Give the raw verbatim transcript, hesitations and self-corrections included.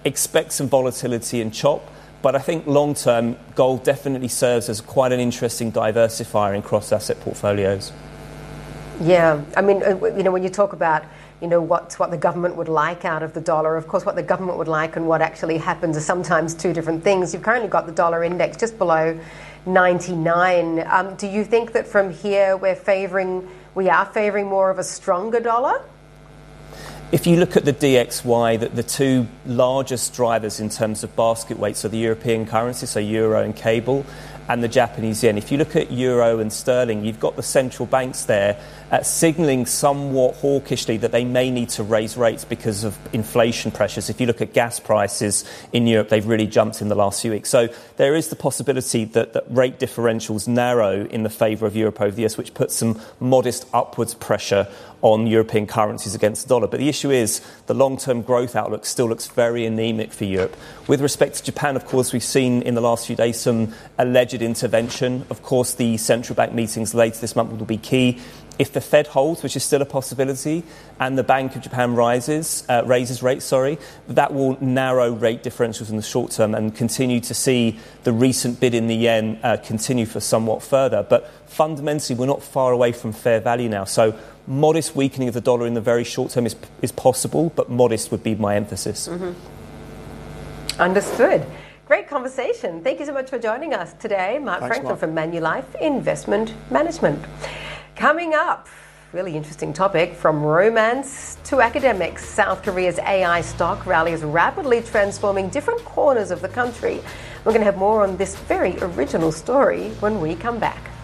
expect some volatility and chop. But I think long-term, gold definitely serves as quite an interesting diversifier in cross-asset portfolios. Yeah, I mean, you know, when you talk about, you know, what what the government would like out of the dollar, of course, what the government would like and what actually happens are sometimes two different things. You've currently got the dollar index just below ninety-nine. Um, do you think that from here we're favouring, we are favouring more of a stronger dollar? If you look at the D X Y, the, the two largest drivers in terms of basket weights are the European currencies, so euro and cable, and the Japanese yen. If you look at euro and sterling, you've got the central banks there uh, signalling somewhat hawkishly that they may need to raise rates because of inflation pressures. If you look at gas prices in Europe, they've really jumped in the last few weeks. So there is the possibility that, that rate differentials narrow in the favour of Europe over the U S, which puts some modest upwards pressure on European currencies against the dollar. But the issue is the long-term growth outlook still looks very anemic for Europe. With respect to Japan, of course, we've seen in the last few days some alleged intervention. Of course, the central bank meetings later this month will be key. If the Fed holds, which is still a possibility, and the Bank of Japan rises, uh, raises rates, sorry, that will narrow rate differentials in the short term and continue to see the recent bid in the yen uh, continue for somewhat further. But fundamentally, we're not far away from fair value now. So modest weakening of the dollar in the very short term is, is possible, but modest would be my emphasis. Mm-hmm. Understood. Great conversation. Thank you so much for joining us today. Mark Thanks, Franklin Mark. from Manulife Investment Management. Coming up, really interesting topic, from romance to academics. South Korea's A I stock rally is rapidly transforming different corners of the country. We're going to have more on this very original story when we come back.